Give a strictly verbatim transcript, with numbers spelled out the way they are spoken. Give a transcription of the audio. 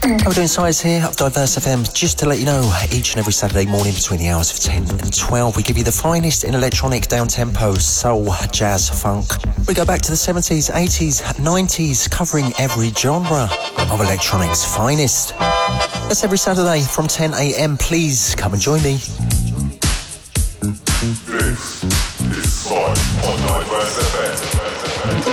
How are we doing, Size here, up Diverse F M. Just to let you know, each and every Saturday morning between the hours of ten and twelve, we give you the finest in electronic, down-tempo, soul, jazz, funk. We go back to the seventies, eighties, nineties, covering every genre of electronic's finest. That's every Saturday from ten a m. Please come and join me. This is Size on Diverse F M.